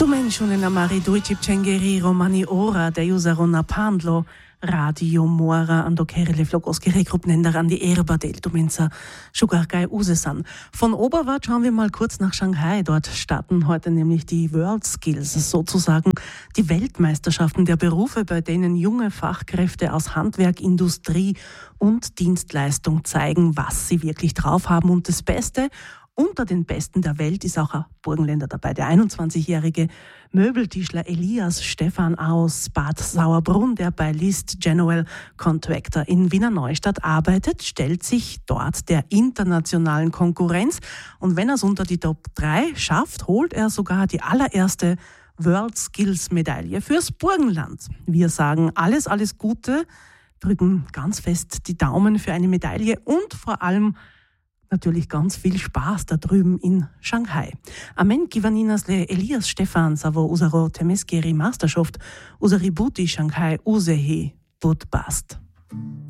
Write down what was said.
Dimensione mari duci cengeri romani ora de usarona pandlo radio mora ando kerele flogoski rekrupnender an die Erba del Dumenza Sugargai Usesan. Von Oberwart schauen wir mal kurz nach Shanghai. Dort starten heute nämlich die World Skills, sozusagen die Weltmeisterschaften der Berufe, bei denen junge Fachkräfte aus Handwerk, Industrie und Dienstleistung zeigen, was sie wirklich drauf haben. Und das Beste: unter den Besten der Welt ist auch ein Burgenländer dabei. Der 21-jährige Möbeltischler Elias Stefan aus Bad Sauerbrunn, der bei List General Contractor in Wiener Neustadt arbeitet, stellt sich dort der internationalen Konkurrenz. Und wenn er es unter die Top 3 schafft, holt er sogar die allererste World Skills Medaille fürs Burgenland. Wir sagen alles Gute, drücken ganz fest die Daumen für eine Medaille und vor allem natürlich ganz viel Spaß da drüben in Shanghai. Amen Givaninas le Elias Stefan savo usaro temeskeri Masterschaft usari buti Shanghai usehi budbast.